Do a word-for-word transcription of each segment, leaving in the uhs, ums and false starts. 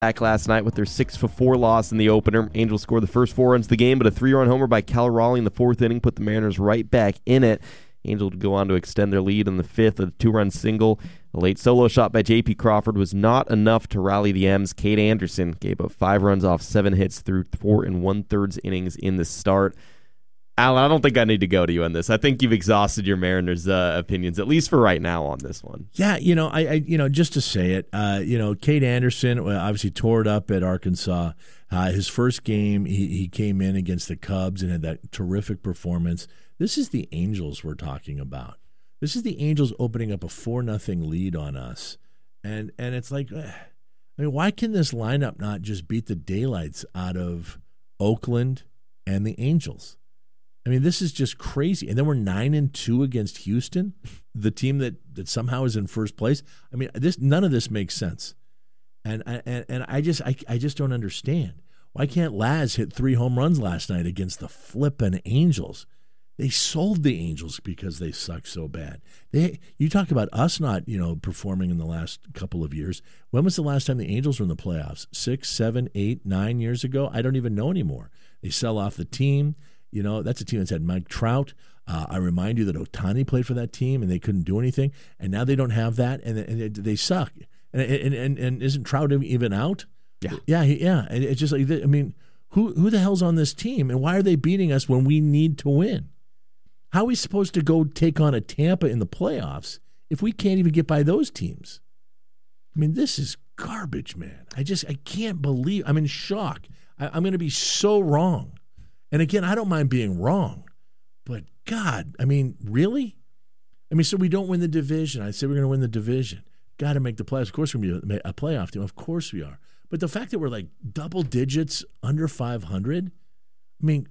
Back last night with their six to four loss in the opener. Angels scored the first four runs of the game, but a three-run homer by Cal Raleigh in the fourth inning put the Mariners right back in it. Angels would go on to extend their lead in the fifth with a two-run single. A late solo shot by J P Crawford was not enough to rally the M's. Cade Anderson gave up five runs off seven hits through four and one-thirds innings in the start. Alan, I don't think I need to go to you on this. I think you've exhausted your Mariners' uh, opinions, at least for right now, on this one. Yeah, you know, I, I you know, just to say it, uh, you know, Cade Anderson obviously tore it up at Arkansas. Uh, his first game, he, he came in against the Cubs and had that terrific performance. This is the Angels we're talking about. This is the Angels opening up a four nothing lead on us. And and it's like, I mean, why can this lineup not just beat the daylights out of Oakland and the Angels? I mean, this is just crazy. And then we're nine and two against Houston, the team that, that somehow is in first place. I mean, this none of this makes sense. And and and I just I, I just don't understand. Why can't Laz hit three home runs last night against the flippin' Angels? They sold the Angels because they suck so bad. They you talk about us not, you know, performing in the last couple of years. When was the last time the Angels were in the playoffs? Six, seven, eight, nine years ago? I don't even know anymore. They sell off the team. You know, that's a team that's had Mike Trout. Uh, I remind you that Ohtani played for that team, and they couldn't do anything. And now they don't have that, and, and they, they suck. And, and and and isn't Trout even out? Yeah, yeah, he, yeah. And it's just like, I mean, who who the hell's on this team, and why are they beating us when we need to win? How are we supposed to go take on a Tampa in the playoffs if we can't even get by those teams? I mean, this is garbage, man. I just I can't believe. I'm in shock. I, I'm going to be so wrong. And again, I don't mind being wrong, but God, I mean, really? I mean, so we don't win the division. I say we're going to win the division. Got to make the playoffs. Of course, we're going to be a playoff team. Of course we are. But the fact that we're like double digits under five hundred, I mean,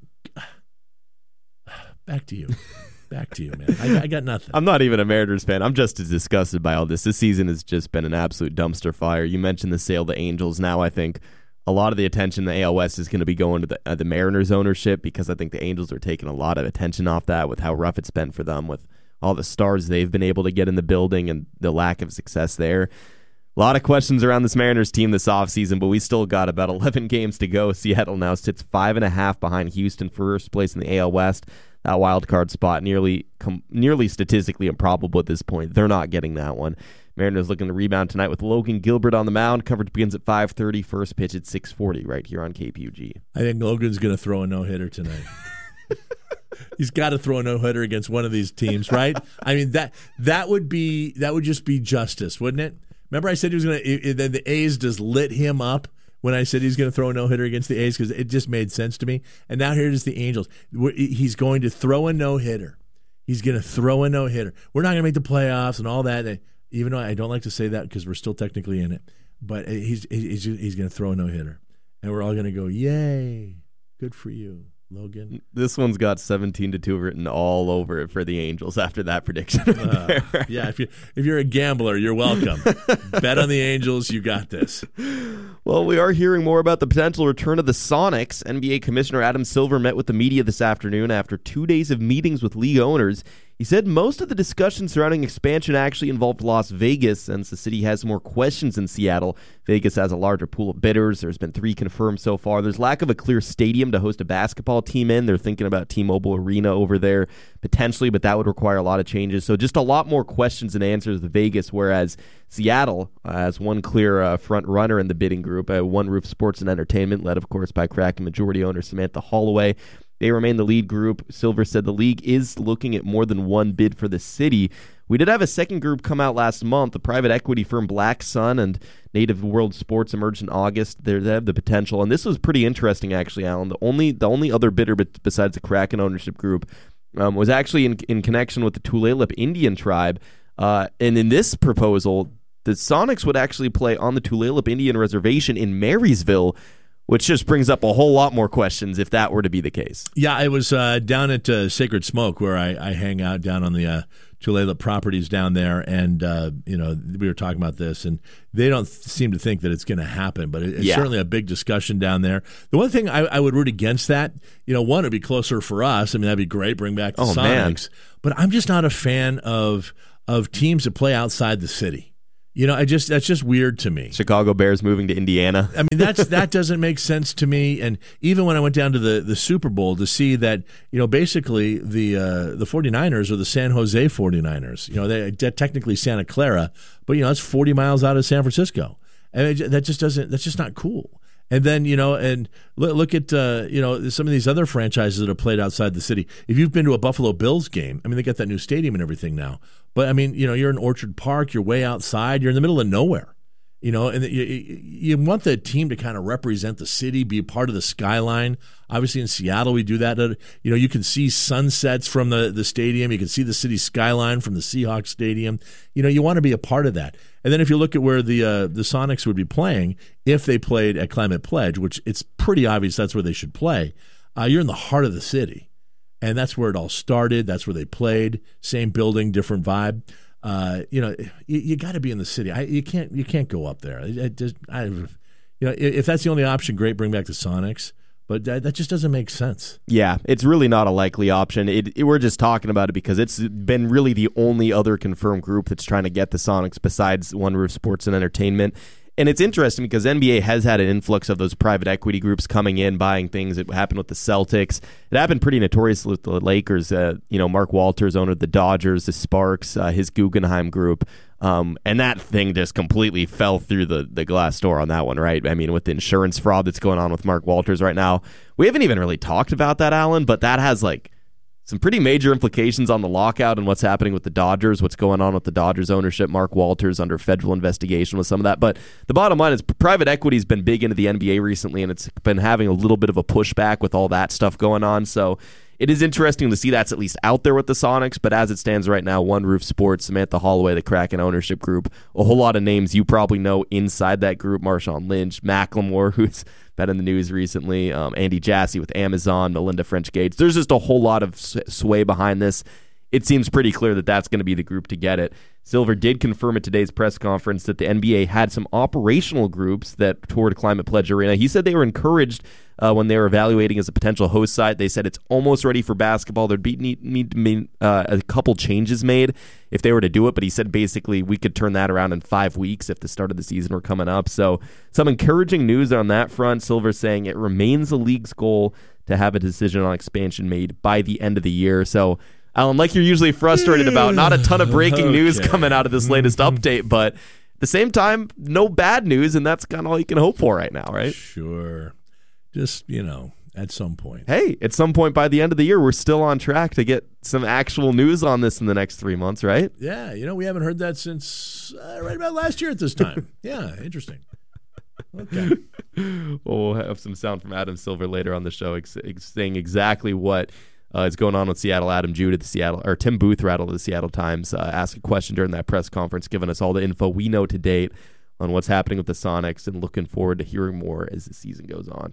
back to you. Back to you, man. I, I got nothing. I'm not even a Mariners fan. I'm just as disgusted by all this. This season has just been an absolute dumpster fire. You mentioned the sale to Angels. Now I think a lot of the attention in the A L West is going to be going to the, uh, the Mariners ownership, because I think the Angels are taking a lot of attention off that with how rough it's been for them with all the stars they've been able to get in the building and the lack of success there. A lot of questions around this Mariners team this offseason, but we still got about eleven games to go. Seattle now sits five and a half behind Houston for first place in the A L West. That wild card spot nearly com- nearly statistically improbable at this point. They're not getting that one. Mariners looking to rebound tonight with Logan Gilbert on the mound. Coverage begins at five thirty. First pitch at six forty right here on K P U G. I think Logan's going to throw a no-hitter tonight. He's got to throw a no-hitter against one of these teams, right? I mean, that that would be that would just be justice, wouldn't it? Remember I said he was going to – then the A's just lit him up when I said he's going to throw a no-hitter against the A's because it just made sense to me. And now here's the Angels. He's going to throw a no-hitter. He's going to throw a no-hitter. We're not going to make the playoffs and all that. Even though I don't like to say that because we're still technically in it. But he's he's, he's going to throw a no-hitter. And we're all going to go, yay, good for you, Logan. This one's got seventeen to two written all over it for the Angels after that prediction. uh, yeah, if, you, if you're a gambler, you're welcome. Bet on the Angels. You got this. Well, we are hearing more about the potential return of the Sonics. N B A Commissioner Adam Silver met with the media this afternoon after two days of meetings with league owners. He said most of the discussion surrounding expansion actually involved Las Vegas, since the city has more questions than Seattle. Vegas has a larger pool of bidders. There's been three confirmed so far. There's lack of a clear stadium to host a basketball team in. They're thinking about T-Mobile Arena over there potentially, but that would require a lot of changes. So just a lot more questions and answers with Vegas, whereas Seattle uh, has one clear uh, front runner in the bidding group, uh, One Roof Sports and Entertainment, led, of course, by Kraken majority owner Samantha Holloway. They remain the lead group. Silver said the league is looking at more than one bid for the city. We did have a second group come out last month. The private equity firm Black Sun and Native World Sports emerged in August. They're, they have the potential, and this was pretty interesting, actually, Alan. The only the only other bidder besides the Kraken ownership group um, was actually in, in connection with the Tulalip Indian tribe. Uh, and in this proposal, the Sonics would actually play on the Tulalip Indian Reservation in Marysville, which just brings up a whole lot more questions if that were to be the case. Yeah, I was uh, down at uh, Sacred Smoke, where I, I hang out down on the uh, Tulalip properties down there, and uh, you know, we were talking about this, and they don't th- seem to think that it's going to happen, but it, it's yeah. certainly a big discussion down there. The one thing I, I would root against that, you know, one, it would be closer for us. I mean, that'd be great, bring back the oh, Sonics. Man. But I'm just not a fan of of teams that play outside the city. You know, I just that's just weird to me. Chicago Bears moving to Indiana. I mean, that's that doesn't make sense to me. And even when I went down to the, the Super Bowl to see that, you know, basically the uh, the 49ers are the San Jose 49ers. You know, they, they're technically Santa Clara, but, you know, it's forty miles out of San Francisco. And it, that just doesn't, that's just not cool. And then, you know, and look, look at, uh, you know, some of these other franchises that have played outside the city. If you've been to a Buffalo Bills game, I mean, they got that new stadium and everything now. But, I mean, you know, you're in Orchard Park, you're way outside, you're in the middle of nowhere. You know, and you, you want the team to kind of represent the city, be a part of the skyline. Obviously, in Seattle, we do that. You know, you can see sunsets from the, the stadium. You can see the city skyline from the Seahawks stadium. You know, you want to be a part of that. And then if you look at where the uh, the Sonics would be playing, if they played at Climate Pledge, which it's pretty obvious that's where they should play, uh, you're in the heart of the city. And that's where it all started. That's where they played. Same building, different vibe. Uh, you know, you, you got to be in the city. I, you can't, you can't go up there. I, I just, I, you know, if that's the only option, great, bring back the Sonics. But that, that just doesn't make sense. Yeah, it's really not a likely option. It, it, we're just talking about it because it's been really the only other confirmed group that's trying to get the Sonics besides One Roof Sports and Entertainment. And it's interesting because N B A has had an influx of those private equity groups coming in, buying things. It happened with the Celtics. It happened pretty notoriously with the Lakers. Uh, you know, Mark Walters owned the Dodgers, the Sparks, uh, his Guggenheim group. Um, and that thing just completely fell through the, the glass door on that one, right? I mean, with the insurance fraud that's going on with Mark Walters right now. We haven't even really talked about that, Alan, but that has like some pretty major implications on the lockout and what's happening with the Dodgers, what's going on with the Dodgers ownership. Mark Walters under federal investigation with some of that. But the bottom line is private equity has been big into the N B A recently, and it's been having a little bit of a pushback with all that stuff going on. So it is interesting to see that's at least out there with the Sonics, but as it stands right now, One Roof Sports, Samantha Holloway, the Kraken ownership group, a whole lot of names you probably know inside that group, Marshawn Lynch, Macklemore, who's been in the news recently, um, Andy Jassy with Amazon, Melinda French Gates. There's just a whole lot of sway behind this. It seems pretty clear that that's going to be the group to get it. Silver did confirm at today's press conference that the N B A had some operational groups that toured Climate Pledge Arena. He said they were encouraged uh, when they were evaluating as a potential host site. They said it's almost ready for basketball. There'd be need, need to be uh, a couple changes made if they were to do it, but he said basically we could turn that around in five weeks if the start of the season were coming up. So some encouraging news on that front. Silver saying it remains the league's goal to have a decision on expansion made by the end of the year. So Alan, like you're usually frustrated about, not a ton of breaking okay. news coming out of this latest update, but at the same time, no bad news, and that's kind of all you can hope for right now, right? Sure. Just, you know, at some point. Hey, at some point by the end of the year, we're still on track to get some actual news on this in the next three months, right? Yeah, you know, we haven't heard that since uh, right about last year at this time. Yeah, interesting. Okay. Well, we'll have some sound from Adam Silver later on the show ex- ex- saying exactly what Uh, is going on with Seattle. Adam Jude at the Seattle, or Tim Booth rather, of the Seattle Times, uh, asked a question during that press conference, giving us all the info we know to date on what's happening with the Sonics, and looking forward to hearing more as the season goes on.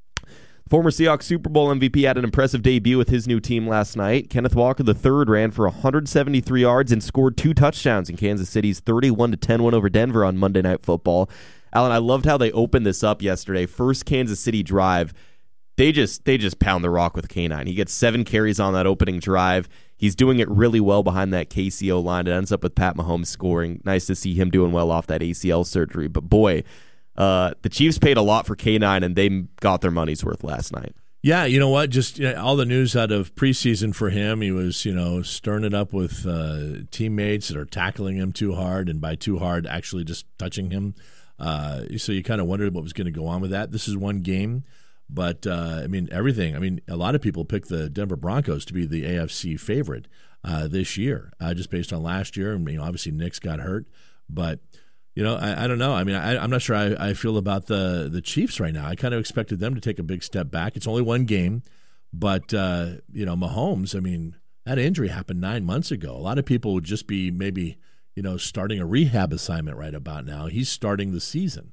Former Seahawks Super Bowl M V P had an impressive debut with his new team last night. Kenneth Walker the third ran for one hundred seventy-three yards and scored two touchdowns in Kansas City's thirty-one to ten win over Denver on Monday Night Football. Alan, I loved how they opened this up yesterday. First Kansas City drive. They just they just pound the rock with K nine. He gets seven carries on that opening drive. He's doing it really well behind that K C O line. It ends up with Pat Mahomes scoring. Nice to see him doing well off that A C L surgery. But boy, uh, the Chiefs paid a lot for K nine, and they got their money's worth last night. Yeah, you know what? Just you know, all the news out of preseason for him. He was, you know, stirring it up with uh, teammates that are tackling him too hard, and by too hard, actually just touching him. Uh, so you kind of wondered what was going to go on with that. This is one game. But, uh, I mean, everything. I mean, a lot of people picked the Denver Broncos to be the A F C favorite uh, this year, uh, just based on last year. I mean, obviously, Knicks got hurt. But, you know, I, I don't know. I mean, I, I'm not sure I, I feel about the, the Chiefs right now. I kind of expected them to take a big step back. It's only one game. But, uh, you know, Mahomes, I mean, that injury happened nine months ago. A lot of people would just be maybe, you know, starting a rehab assignment right about now. He's starting the season.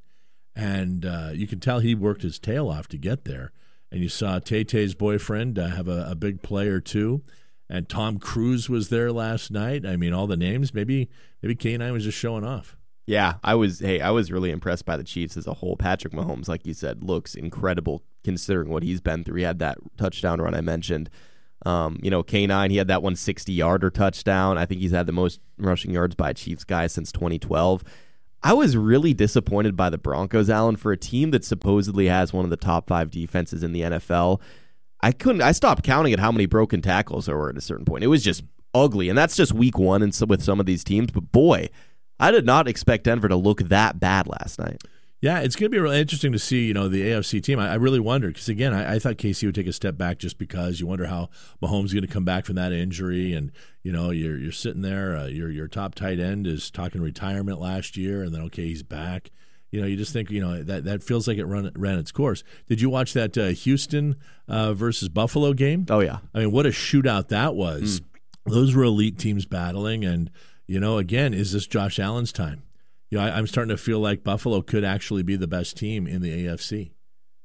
And uh, you can tell he worked his tail off to get there. And you saw Tay-Tay's boyfriend uh, have a, a big play or two. And Tom Cruise was there last night. I mean, all the names. Maybe maybe K nine was just showing off. Yeah, I was. Hey, I was really impressed by the Chiefs as a whole. Patrick Mahomes, like you said, looks incredible considering what he's been through. He had that touchdown run I mentioned. Um, you know, K nine, he had that one sixty-yarder touchdown. I think he's had the most rushing yards by a Chiefs guy since twenty twelve. I was really disappointed by the Broncos, Alan, for a team that supposedly has one of the top five defenses in the N F L. I couldn't. I stopped counting at how many broken tackles there were at a certain point. It was just ugly, and that's just week one and so with some of these teams. But boy, I did not expect Denver to look that bad last night. Yeah, it's going to be really interesting to see, you know, the A F C team. I, I really wonder because again, I, I thought K C would take a step back just because you wonder how Mahomes is going to come back from that injury, and you know, you're you're sitting there, uh, your your top tight end is talking retirement last year, and then okay, he's back. You know, you just think, you know, that, that feels like it run ran its course. Did you watch that uh, Houston uh, versus Buffalo game? Oh yeah, I mean, what a shootout that was. Mm. Those were elite teams battling, and you know, again, is this Josh Allen's time? You know, I, I'm starting to feel like Buffalo could actually be the best team in the A F C.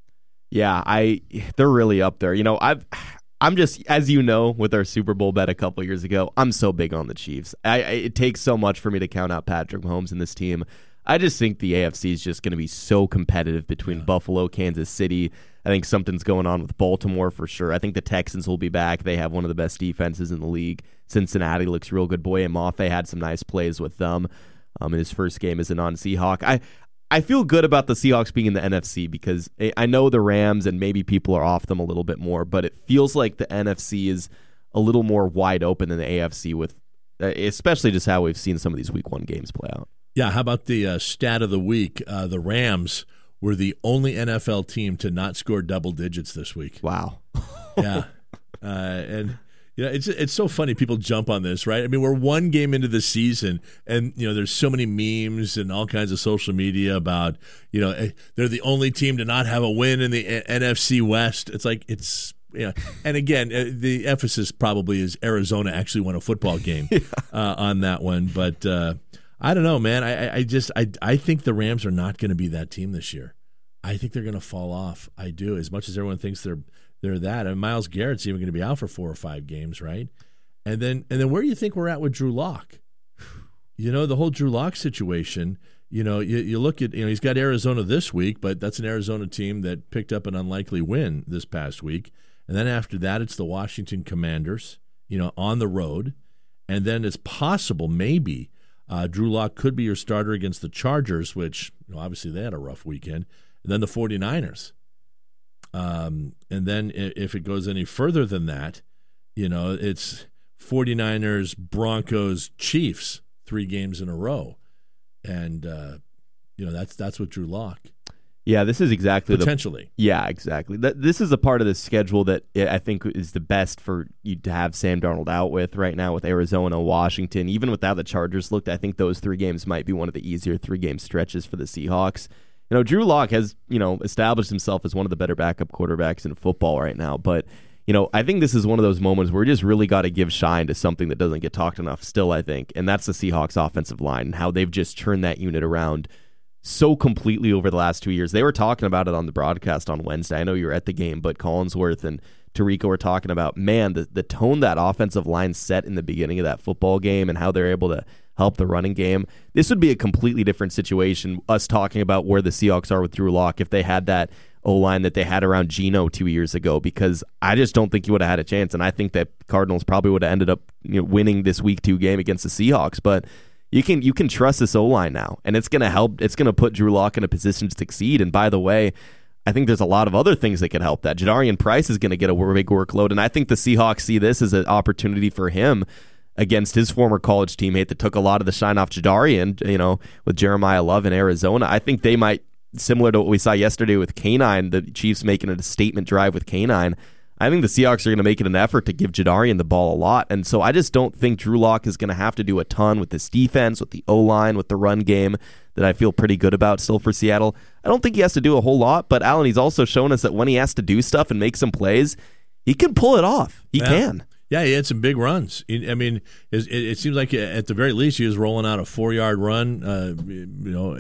Yeah, I they're really up there. You know, I've I'm just, as you know, with our Super Bowl bet a couple years ago, I'm so big on the Chiefs. I, I it takes so much for me to count out Patrick Mahomes in this team. I just think the A F C is just going to be so competitive between yeah. Buffalo, Kansas City. I think something's going on with Baltimore for sure. I think the Texans will be back. They have one of the best defenses in the league. Cincinnati looks real good. Boye Mafe had some nice plays with them. Um, in his first game as a non-Seahawk. I I feel good about the Seahawks being in the N F C because I know the Rams and maybe people are off them a little bit more, but it feels like the N F C is a little more wide open than the A F C with, especially just how we've seen some of these week one games play out. Yeah, how about the uh, stat of the week? Uh, the Rams were the only N F L team to not score double digits this week. Wow. yeah. Uh, and... Yeah, you know, it's it's so funny people jump on this, right? I mean, we're one game into the season, and you know, there's so many memes and all kinds of social media about, you know, they're the only team to not have a win in the N F C West. It's like it's yeah, and again, the emphasis probably is Arizona actually won a football game yeah. uh, on that one, but uh, I don't know, man. I I just I I think the Rams are not going to be that team this year. I think they're going to fall off. I do, as much as everyone thinks they're. They're that, and Myles Garrett's even going to be out for four or five games, right? And then, and then, where do you think we're at with Drew Lock? You know, the whole Drew Lock situation. You know, you, you look at, you know, he's got Arizona this week, but that's an Arizona team that picked up an unlikely win this past week. And then after that, it's the Washington Commanders, you know, on the road, and then it's possible maybe uh, Drew Lock could be your starter against the Chargers, which you know, obviously they had a rough weekend, and then the 49ers. Um, and then if it goes any further than that, you know, it's 49ers, Broncos, Chiefs, three games in a row. And, uh, you know, that's that's what Drew Lock. Yeah, this is exactly potentially. The, yeah, exactly. This is a part of the schedule that I think is the best for you to have Sam Darnold out with right now with Arizona, Washington. Even with how the Chargers looked, I think those three games might be one of the easier three-game stretches for the Seahawks. You know, Drew Lock has, you know, established himself as one of the better backup quarterbacks in football right now. But, you know, I think this is one of those moments where we just really got to give shine to something that doesn't get talked enough still, I think. And that's the Seahawks offensive line and how they've just turned that unit around so completely over the last two years. They were talking about it on the broadcast on Wednesday. I know you were at the game, but Collinsworth and Tariq were talking about, man, the, the tone that offensive line set in the beginning of that football game and how they're able to help the running game. This would be a completely different situation, us talking about where the Seahawks are with Drew Lock if they had that O-line that they had around Geno two years ago, because I just don't think he would have had a chance, and I think that Cardinals probably would have ended up, you know, winning this week two game against the Seahawks. But you can you can trust this O-line now, and it's going to help. It's going to put Drew Lock in a position to succeed. And by the way, I think there's a lot of other things that could help that. Jadarian Price is going to get a big workload, and I think the Seahawks see this as an opportunity for him against his former college teammate that took a lot of the shine off Jadarian, you know, with Jeremiah Love in Arizona. I think they might, similar to what we saw yesterday with Kanine, the Chiefs making a statement drive with Kanine, I think the Seahawks are going to make it an effort to give Jadarian the ball a lot. And so I just don't think Drew Lock is going to have to do a ton with this defense, with the O-line, with the run game that I feel pretty good about still for Seattle. I don't think he has to do a whole lot, but Alan, he's also shown us that when he has to do stuff and make some plays, he can pull it off. He yeah. can. Yeah, he had some big runs. I mean, it, it seems like at the very least he was rolling out a four-yard run, uh, you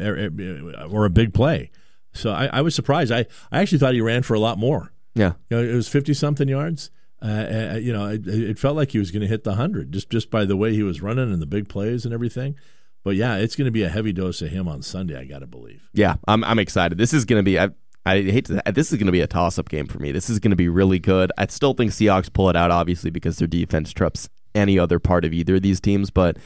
know, or a big play. So I, I was surprised. I, I actually thought he ran for a lot more. Yeah, you know, it was fifty-something yards. Uh, you know, it, it felt like he was going to hit the hundred just just by the way he was running and the big plays and everything. But yeah, it's going to be a heavy dose of him on Sunday, I got to believe. Yeah, I'm I'm excited. This is going to be. I, I hate to. This is going to be a toss-up game for me. This is going to be really good. I still think Seahawks pull it out, obviously, because their defense trumps any other part of either of these teams. But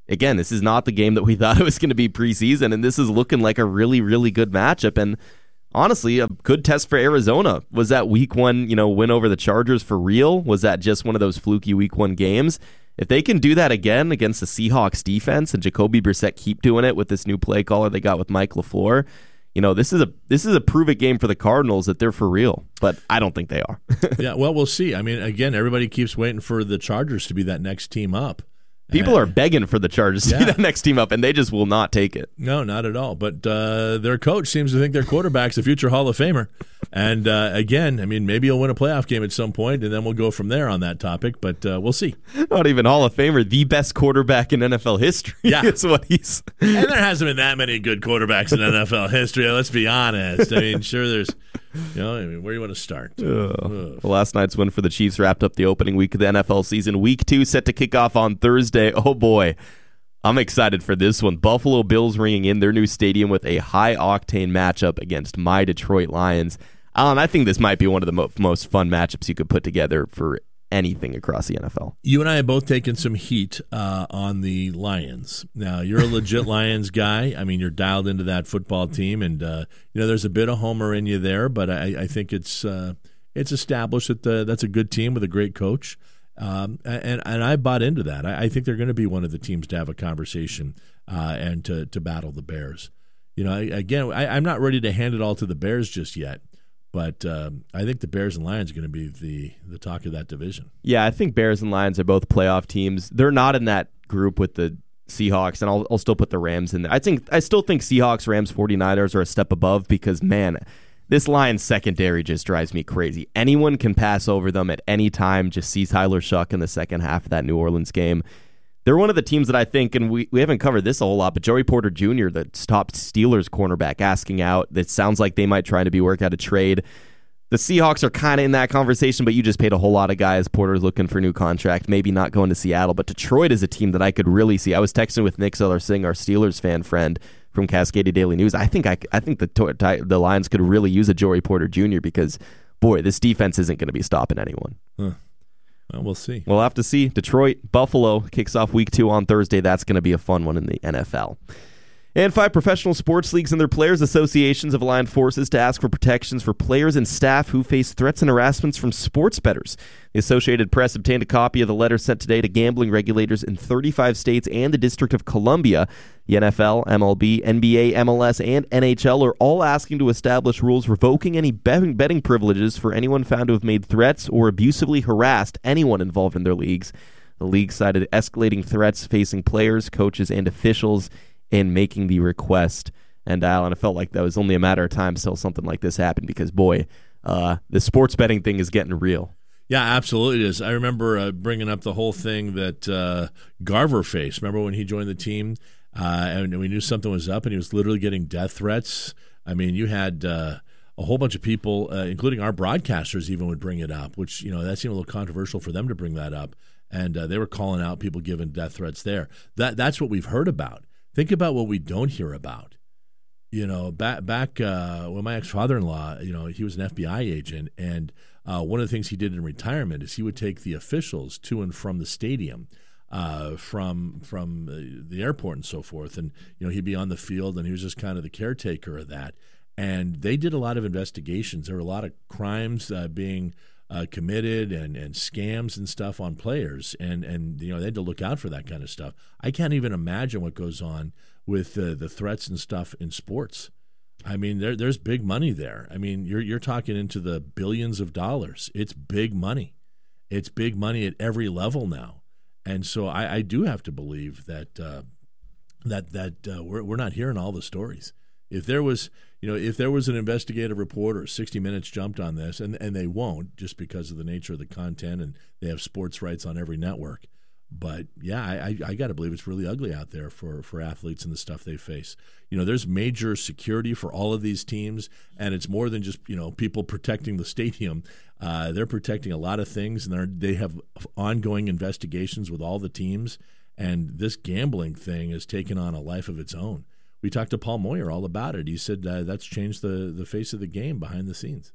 again, this is not the game that we thought it was going to be preseason, and this is looking like a really, really good matchup. And honestly, a good test for Arizona. Was that week one, you know, win over the Chargers for real? Was that just one of those fluky week one games? If they can do that again against the Seahawks defense and Jacoby Brissett keep doing it with this new play caller they got with Mike LaFleur, you know, this is a this is a prove it game for the Cardinals that they're for real. But I don't think they are. Yeah, well, we'll see. I mean, again, everybody keeps waiting for the Chargers to be that next team up. People are begging for the Chargers to Yeah. be that next team up, and they just will not take it. No, not at all. But uh, their coach seems to think their quarterback's a future Hall of Famer. And uh, again, I mean, maybe he'll win a playoff game at some point, and then we'll go from there on that topic. But uh, we'll see. Not even Hall of Famer, the best quarterback in N F L history Yeah. is what he's. And there hasn't been that many good quarterbacks in N F L history. Let's be honest. I mean, sure, there's, you know, I mean, where do you want to start? Ugh. Well, last night's win for the Chiefs wrapped up the opening week of the N F L season. Week two set to kick off on Thursday. Oh, boy. I'm excited for this one. Buffalo Bills ringing in their new stadium with a high-octane matchup against my Detroit Lions. Alan, I think this might be one of the mo- most fun matchups you could put together for anything across the N F L. You and I have both taken some heat uh, on the Lions. Now, you're a legit Lions guy. I mean, you're dialed into that football team, and uh, you know there's a bit of homer in you there, but I, I think it's uh, it's established that the, that's a good team with a great coach. Um, and and I bought into that. I, I think they're going to be one of the teams to have a conversation uh, and to to battle the Bears. You know, I, again, I, I'm not ready to hand it all to the Bears just yet, but um, I think the Bears and Lions are going to be the the talk of that division. Yeah, I think Bears and Lions are both playoff teams. They're not in that group with the Seahawks, and I'll, I'll still put the Rams in there. I think I still think Seahawks, Rams, 49ers are a step above because, man, this Lions secondary just drives me crazy. Anyone can pass over them at any time. Just see Tyler Shuck in the second half of that New Orleans game. They're one of the teams that I think, and we, we haven't covered this a whole lot, but Joey Porter Junior, the top Steelers cornerback, asking out. That sounds like they might try to be work out a trade. The Seahawks are kind of in that conversation, but you just paid a whole lot of guys. Porter's looking for a new contract, maybe not going to Seattle, but Detroit is a team that I could really see. I was texting with Nick Zeller-Singh, our Steelers fan friend from Cascadia Daily News. I think I, I think the the Lions could really use a Joey Porter Junior because, boy, this defense isn't going to be stopping anyone. Huh. Well, we'll see. We'll have to see. Detroit, Buffalo kicks off week two on Thursday. That's going to be a fun one in the N F L. And five professional sports leagues and their players' associations have aligned forces to ask for protections for players and staff who face threats and harassments from sports bettors. The Associated Press obtained a copy of the letter sent today to gambling regulators in thirty-five states and the District of Columbia. The N F L, M L B, N B A, M L S, and N H L are all asking to establish rules revoking any betting, betting privileges for anyone found to have made threats or abusively harassed anyone involved in their leagues. The league cited escalating threats facing players, coaches, and officials in making the request. And Alan, I felt like that was only a matter of time till something like this happened because, boy, uh, the sports betting thing is getting real. Yeah, absolutely it is. I remember uh, bringing up the whole thing that uh, Garver faced. Remember when he joined the team uh, and we knew something was up and he was literally getting death threats? I mean, you had uh, a whole bunch of people, uh, including our broadcasters even would bring it up, which, you know, that seemed a little controversial for them to bring that up. And uh, they were calling out people giving death threats there. That That's what we've heard about. Think about what we don't hear about. You know, back back uh, when my ex-father-in-law, you know, he was an F B I agent, and uh, one of the things he did in retirement is he would take the officials to and from the stadium, uh, from from the airport and so forth, and you know he'd be on the field, and he was just kind of the caretaker of that. And they did a lot of investigations. There were a lot of crimes uh, being uh, committed and, and scams and stuff on players, and and you know they had to look out for that kind of stuff. I can't even imagine what goes on with uh, the threats and stuff in sports. I mean, there there's big money there. I mean, you're you're talking into the billions of dollars. It's big money. It's big money at every level now, and so I, I do have to believe that uh, that that uh, we're we're not hearing all the stories. If there was, you know, if there was an investigative report or sixty minutes jumped on this, and, and they won't just because of the nature of the content and they have sports rights on every network. But, yeah, I, I got to believe it's really ugly out there for, for athletes and the stuff they face. You know, there's major security for all of these teams, and it's more than just, you know, people protecting the stadium. Uh, they're protecting a lot of things, and they're, they have ongoing investigations with all the teams. And this gambling thing has taken on a life of its own. We talked to Paul Moyer all about it. He said uh, that's changed the, the face of the game behind the scenes.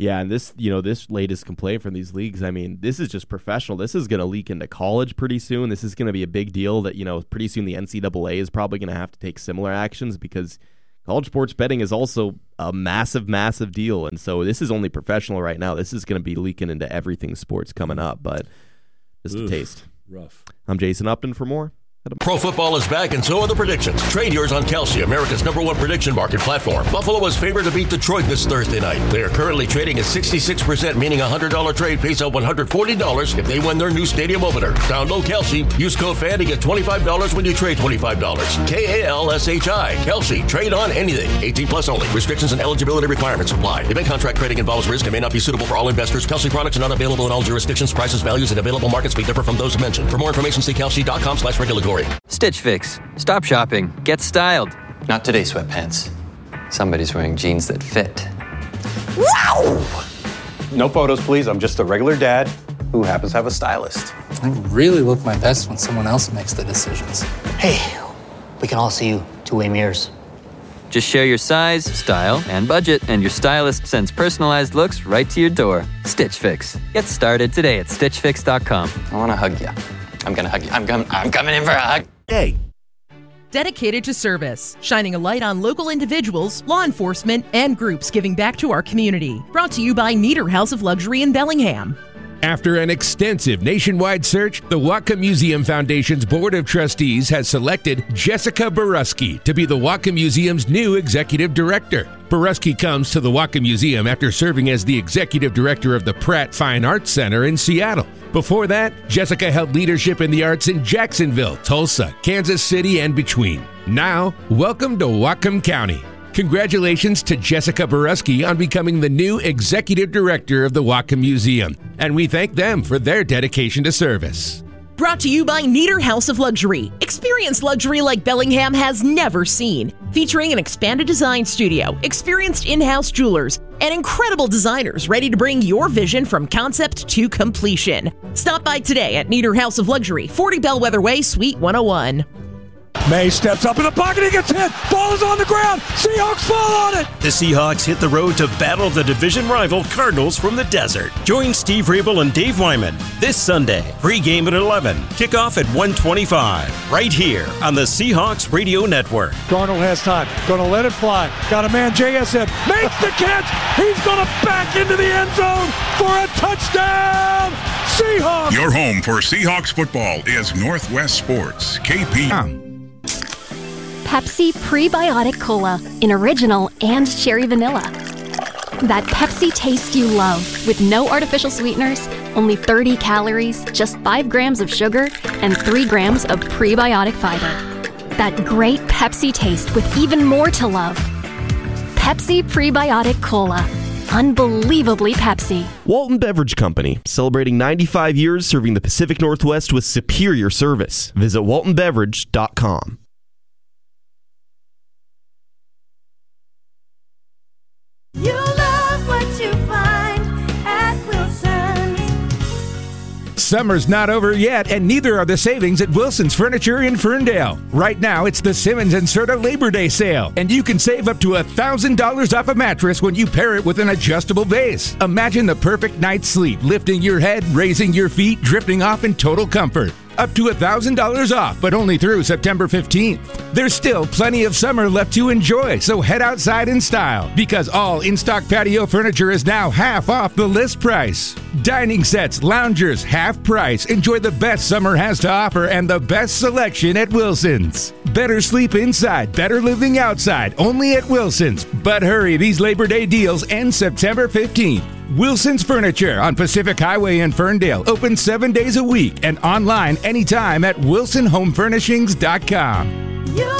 Yeah, and this, you know, this latest complaint from these leagues, I mean, this is just professional. This is going to leak into college pretty soon. This is going to be a big deal that, you know, pretty soon the N C double A is probably going to have to take similar actions because college sports betting is also a massive, massive deal. And so this is only professional right now. This is going to be leaking into everything sports coming up, but just Oof, a taste. Rough. I'm Jason Upton for more. Pro football is back, and so are the predictions. Trade yours on Kalshi, America's number one prediction market platform. Buffalo was favored to beat Detroit this Thursday night. They are currently trading at sixty-six percent, meaning a one hundred dollars trade pays out one hundred forty dollars if they win their new stadium opener. Download Kalshi. Use code FAN to get twenty-five dollars when you trade twenty-five dollars. K A L S H I. Kalshi. Trade on anything. eighteen plus only. Restrictions and eligibility requirements apply. Event contract trading involves risk and may not be suitable for all investors. Kalshi products are not available in all jurisdictions. Prices, values, and available markets may differ from those mentioned. For more information, see kalshi.com slash regulatory. Stitch Fix. Stop shopping. Get styled. Not today, sweatpants. Somebody's wearing jeans that fit. Wow! No photos, please. I'm just a regular dad who happens to have a stylist. I really look my best when someone else makes the decisions. Hey, we can all see you two-way mirrors. Just share your size, style, and budget, and your stylist sends personalized looks right to your door. Stitch Fix. Get started today at stitch fix dot com. I want to hug you. I'm going to hug you. I'm, com- I'm coming in for a hug. Hey. Dedicated to service, shining a light on local individuals, law enforcement, and groups giving back to our community. Brought to you by Nieder House of Luxury in Bellingham. After an extensive nationwide search, the Whatcom Museum Foundation's Board of Trustees has selected Jessica Borusky to be the Whatcom Museum's new executive director. Borusky comes to the Whatcom Museum after serving as the executive director of the Pratt Fine Arts Center in Seattle. Before that, Jessica held leadership in the arts in Jacksonville, Tulsa, Kansas City, and between. Now, welcome to Whatcom County. Congratulations to Jessica Borusky on becoming the new executive director of the Whatcom Museum, and we thank them for their dedication to service. Brought to you by Nieder House of Luxury. Experience luxury like Bellingham has never seen. Featuring an expanded design studio, experienced in-house jewelers, and incredible designers ready to bring your vision from concept to completion. Stop by today at Nieder House of Luxury, forty Bellwether Way, Suite one oh one. May steps up in the pocket, he gets hit, ball is on the ground, Seahawks fall on it! The Seahawks hit the road to battle the division rival Cardinals from the desert. Join Steve Rabel and Dave Wyman this Sunday, pregame at eleven, kickoff at one twenty-five, right here on the Seahawks Radio Network. Darnold has time, gonna let it fly, got a man, J S N, makes the catch, he's gonna back into the end zone for a touchdown! Seahawks! Your home for Seahawks football is Northwest Sports, K P. Pepsi Prebiotic Cola in original and cherry vanilla. That Pepsi taste you love with no artificial sweeteners, only thirty calories, just five grams of sugar, and three grams of prebiotic fiber. That great Pepsi taste with even more to love. Pepsi Prebiotic Cola. Unbelievably Pepsi. Walton Beverage Company, celebrating ninety-five years serving the Pacific Northwest with superior service. Visit walton beverage dot com. You love what you find at Wilson's. Summer's not over yet, and neither are the savings at Wilson's Furniture in Ferndale. Right now, it's the Simmons and Serta Labor Day sale, and you can save up to one thousand dollars off a mattress when you pair it with an adjustable base. Imagine the perfect night's sleep, lifting your head, raising your feet, drifting off in total comfort. Up to one thousand dollars off, but only through September fifteenth. There's still plenty of summer left to enjoy, so head outside in style, because all in-stock patio furniture is now half off the list price. Dining sets, loungers, half price. Enjoy the best summer has to offer and the best selection at Wilson's. Better sleep inside, better living outside, only at Wilson's. But hurry, these Labor Day deals end September fifteenth. Wilson's Furniture on Pacific Highway in Ferndale, open seven days a week and online anytime at wilson home furnishings dot com. You